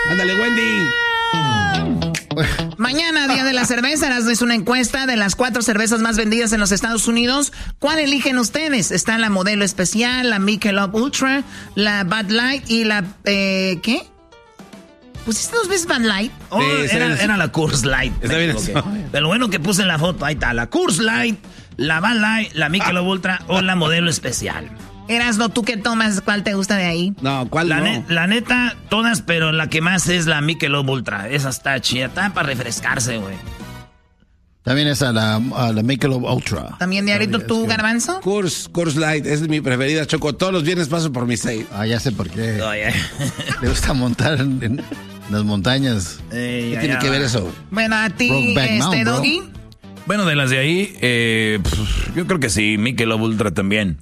Ándale, Wendy. Mañana, Día de la Cerveza, es una encuesta de las 4 cervezas más vendidas en los Estados Unidos. ¿Cuál eligen ustedes? Está la Modelo Especial, la Michelob Ultra, la Bud Light y la... ¿qué? ¿Pusiste 2 veces Bud Light? Oh, sí, era la Coors Light. Está bien eso. De lo bueno que puse en la foto, ahí está, la Coors Light, la Bud Light, la Michelob Ultra o la Modelo Especial. Erasno, ¿tú qué tomas? ¿Cuál te gusta de ahí? No, ¿cuál no? La neta, todas, pero la que más es la Michelob Ultra. Esa está chida, está para refrescarse, güey. También esa, la Michelob Ultra. ¿También, Diablito, tú, Garbanzo? Coors Light, es mi preferida, Choco. Todos los viernes paso por mi 6. Ya sé por qué. Oh, yeah. Le gusta montar en las montañas. ¿Qué tiene que ver eso? Bueno, a ti, Doggy. Bueno, de las de ahí, yo creo que sí, Michelob Ultra también.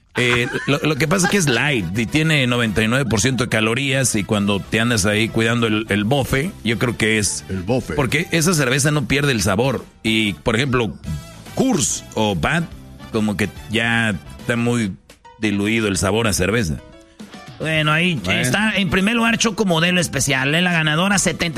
Lo que pasa es que es light y tiene 99% de calorías y cuando te andas ahí cuidando el bofe, yo creo que es... El bofe. Porque esa cerveza no pierde el sabor. Y, por ejemplo, Coors o Bud, como que ya está muy diluido el sabor a cerveza. Bueno, ahí está en primer lugar Choco Modelo Especial, la ganadora,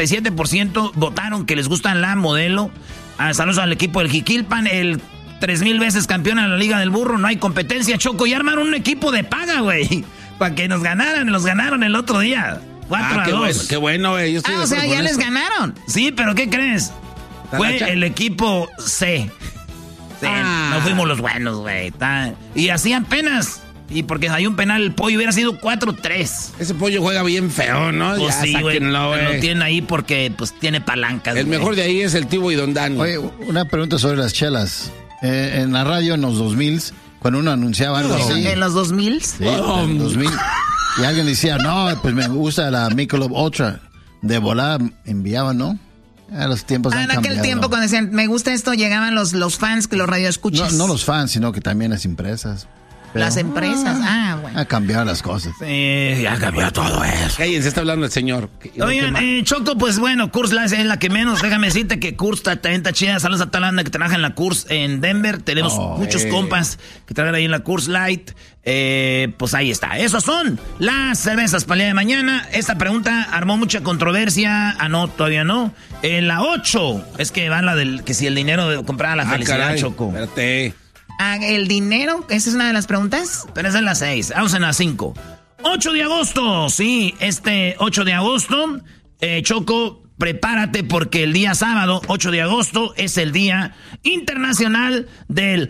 77% votaron que les gusta la Modelo. Saludos al equipo del Jiquilpan, el 3,000 veces campeón en la Liga del Burro, no hay competencia, Choco, y armaron un equipo de paga, güey, para que nos ganaran, los ganaron el otro día, 4-2. Qué bueno, güey. O sea, ya les ganaron. Sí, pero ¿qué crees? Fue el equipo C. Sí, no fuimos los buenos, güey. Y así apenas... Y porque hay un penal, el pollo hubiera sido 4-3. Ese pollo juega bien feo, ¿no? Pues ya, sí, güey. Lo tienen ahí porque pues tiene palancas. El mejor de ahí es el Tibo y Don Dani. Oye, una pregunta sobre las chelas. En la radio en los 2000s, cuando uno anunciaba algo así. ¿En los 2000s? Sí, en 2000. Y alguien decía, no, pues me gusta la Michelob Ultra. De volada enviaban, ¿no? A los tiempos han cambiado. En aquel tiempo cuando decían, me gusta esto, llegaban los fans, que los radioescuchas. No los fans, sino que también las empresas. Pero, las empresas, bueno. Ha cambiado las cosas. Sí, ya cambió todo eso. Cállense, está hablando el señor. Oigan, Choco, pues bueno, Coors Light es la que menos. Déjame decirte que Coors también está chida. Saludos a toda la banda que trabaja en la Coors en Denver. Tenemos muchos compas que trabajan ahí en la Coors Light. Pues ahí está. Esas son las cervezas para el día de mañana. Esta pregunta armó mucha controversia. No, todavía no. La 8 es que va la del que si el dinero de comprar la felicidad, caray, Choco. Espérate. El dinero, esa es una de las preguntas. Pero esa es la 6. Vamos en la 5. 8 de agosto, sí, 8 de agosto, Choco, prepárate porque el día sábado, 8 de agosto, es el Día Internacional del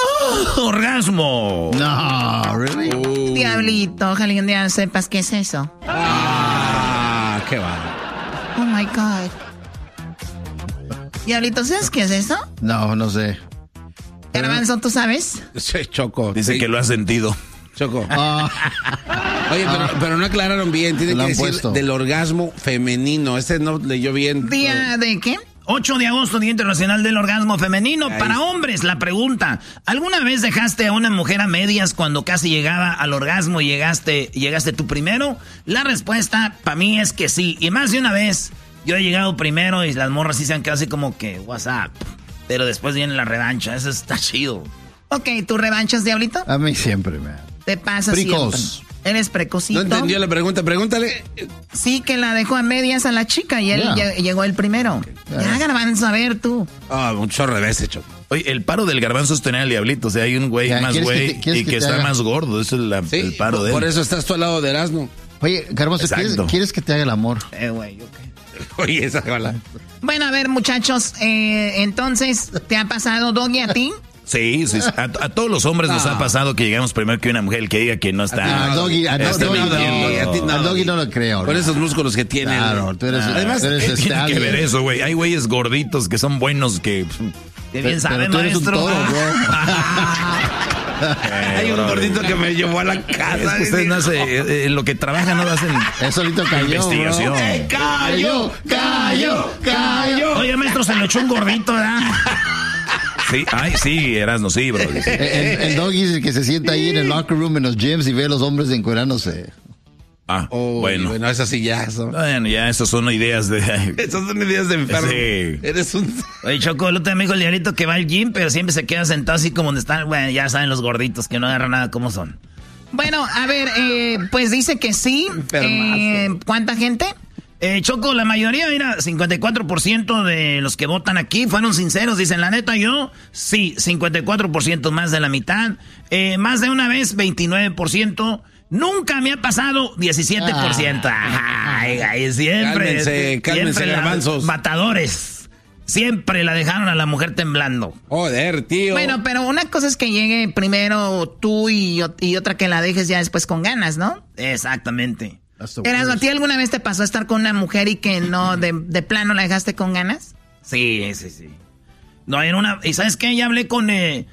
Orgasmo. No, really? Diablito, ojalá un día sepas qué es eso. Qué va. Oh my God. Diablito, ¿sabes qué es eso? No sé. Garbanzo, ¿tú sabes? Sí, Choco. Dice que lo ha sentido. Choco. Oye, pero no aclararon bien. Tiene que decir del orgasmo femenino. Ese no leyó bien. ¿Día de qué? 8 de agosto, Día Internacional del Orgasmo Femenino. Para hombres, la pregunta. ¿Alguna vez dejaste a una mujer a medias cuando casi llegaba al orgasmo y llegaste tú primero? La respuesta para mí es que sí. Y más de una vez yo he llegado primero y las morras sí se han quedado así como que WhatsApp. Pero después viene la revancha, eso está chido. Ok, ¿tú revanchas, Diablito? A mí siempre, man. Te pasa Precoz. siempre. Eres precocito. No entendió la pregunta, pregúntale. Sí, que la dejó a medias a la chica y él llegó el primero. Ya, Garbanzo, a ver tú. Un chorro de veces, Choco. Oye, el paro del garbanzo es tener al diablito. O sea, hay un güey más güey y que está más gordo. Eso es el paro de él. Por eso estás tú al lado de Erasmo. Oye, Garbanzo, ¿quieres que te haga el amor? Güey, ok. Oye, esa bala. Bueno, a ver, muchachos, entonces, ¿te ha pasado, Doggy, a ti? Sí. A todos los hombres nos ha pasado que llegamos primero que una mujer, el que diga que no está. A Doggy no lo creo. Con esos músculos que tiene. Claro, tú eres. Además, tiene que ver eso, güey. Hay güeyes gorditos que son buenos que. Qué bien sabe, tú eres maestro. un toro, bro. Hay un gordito que me llevó a la casa. Es que ustedes no hacen, lo que trabajan no hacen solito cayó, investigación. Cayó. Oye, maestro, se lo echó un gordito, ¿verdad? Sí, Erasmo, sí, bro. El Doggy es el que se sienta ahí en el locker room, en los gyms y ve a los hombres encuerándose. Bueno, esas sí ya son. Bueno, ya esas son ideas de. Esas son ideas de enfermo. Sí. Eres un. Oye, Choco, el otro amigo el diablito que va al gym, pero siempre se queda sentado así como donde están. Bueno, ya saben los gorditos que no agarran nada cómo son. Bueno, a ver, pues dice que sí. ¿Cuánta gente? Choco, la mayoría, mira, 54% de los que votan aquí fueron sinceros. Dicen, la neta, yo, sí, 54%, más de la mitad. Más de una vez, 29%. Nunca me ha pasado, 17%. Ay, siempre. Cálmense, garbanzos. Matadores. Siempre la dejaron a la mujer temblando. Joder, tío. Bueno, pero una cosa es que llegue primero tú y otra que la dejes ya después con ganas, ¿no? Exactamente. Erasmo, ¿a ti alguna vez te pasó estar con una mujer y que no, de plano la dejaste con ganas? Sí. No, ¿y sabes qué? Ya hablé con ella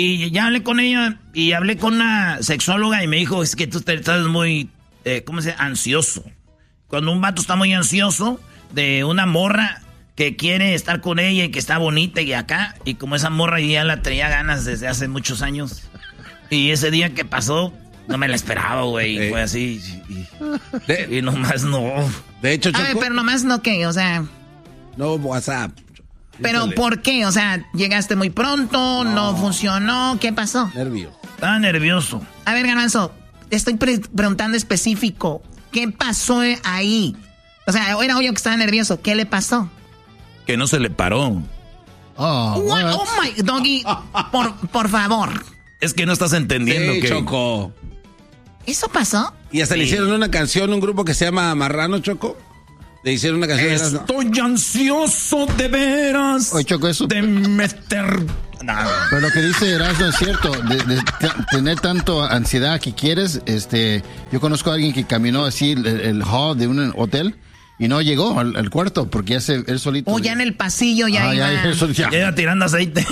y hablé con una sexóloga y me dijo, es que tú estás muy, ¿cómo se dice? Ansioso. Cuando un vato está muy ansioso de una morra que quiere estar con ella y que está bonita y acá, y como esa morra ya la traía ganas desde hace muchos años, y ese día que pasó, no me la esperaba, güey. Fue así. Y nomás no. De hecho, Choco, a ver, pero nomás no, ¿qué? O sea... No WhatsApp. ¿Pero por qué? O sea, ¿llegaste muy pronto? ¿No funcionó? ¿Qué pasó? Estaba nervioso. A ver, Garbanzo, te estoy preguntando específico. ¿Qué pasó ahí? O sea, era obvio que estaba nervioso. ¿Qué le pasó? Que no se le paró. Oh my... Doggy, por favor. Es que no estás entendiendo que... Choco. ¿Eso pasó? Y hasta le hicieron una canción, un grupo que se llama Marrano, Choco. Le hicieron una canción. Estoy ansioso de veras. Oye, Choco, eso... De meter... No. Pero lo que dice Erasmo es cierto. De tener tanto ansiedad que quieres, yo conozco a alguien que caminó así el hall de un hotel y no llegó al cuarto porque ya él solito. O ya en el pasillo ya iba. Ya tirando aceite.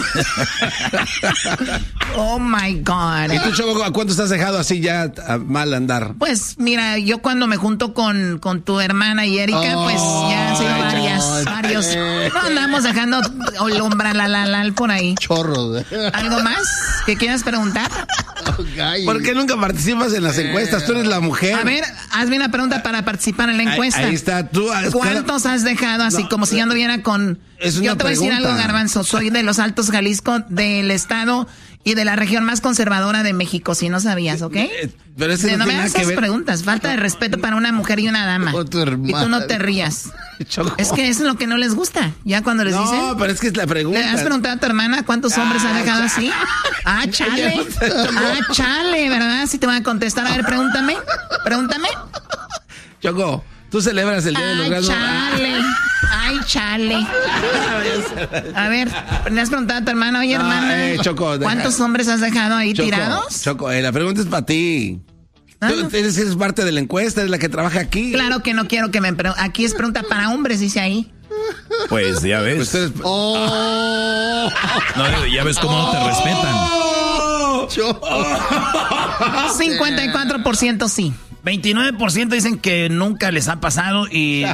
Oh my God. ¿Y tú, Choco, a cuánto estás dejado así ya a mal andar? Pues mira, yo cuando me junto con tu hermana y Erika, pues ya han sido varios. No andamos dejando el por ahí. Chorros. ¿Algo más que quieras preguntar? ¿Por qué nunca participas en las encuestas? Tú eres la mujer. A ver, hazme una pregunta para participar en la encuesta. Ahí está. ¿Cuántos has dejado así como si yo anduviera con... Yo te voy a decir algo, Garbanzo. Soy de los Altos Jalisco, del estado y de la región más conservadora de México, si no sabías, ¿ok? Pero ese no me hagas esas preguntas. Falta de respeto para una mujer y una dama. Y tú no te rías. Choco. Es que eso es lo que no les gusta. Ya cuando les dicen... No, pero es que es la pregunta. ¿Le has preguntado a tu hermana cuántos hombres han dejado así? Chale, ¿verdad? Si te van a contestar. A ver, pregúntame. Choco, tú celebras el Día del Orgasmo. Chale. A ver, le has preguntado a tu hermana, oye, hermana, Choco, ¿cuántos hombres has dejado ahí tirados? Choco, la pregunta es para ti. Tú eres parte de la encuesta, eres la que trabaja aquí. Claro que no quiero que me pregunten. Aquí es pregunta para hombres, dice ahí. Pues ya ves. Pues No, ya ves cómo no te respetan. 54% sí. 29% dicen que nunca les ha pasado y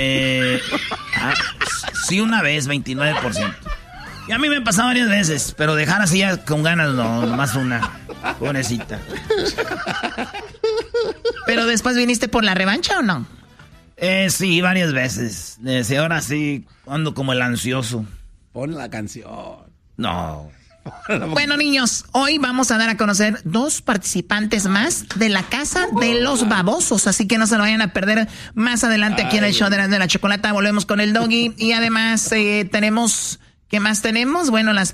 sí una vez, 29%. Y a mí me ha pasado varias veces, pero dejar así ya con ganas no, nomás una. Pobrecita. ¿Pero después viniste por la revancha o no? Sí, varias veces. Ahora sí ando como el ansioso. Pon la canción. No. Bueno, niños, hoy vamos a dar a conocer 2 participantes más de la Casa de los Babosos, así que no se lo vayan a perder más adelante aquí en el show de la Chocolata. Volvemos con el Doggy y además tenemos, ¿qué más tenemos? Bueno, las